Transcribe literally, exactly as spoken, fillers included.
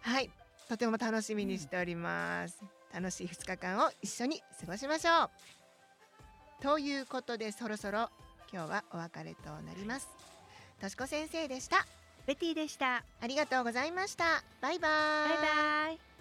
はい、とても楽しみにしております、うん、楽しいふつかかんを一緒に過ごしましょう。ということでそろそろ今日はお別れとなります。としこ先生でした。 ベティでした。 ありがとうございました。バイバイ。 バイバイ。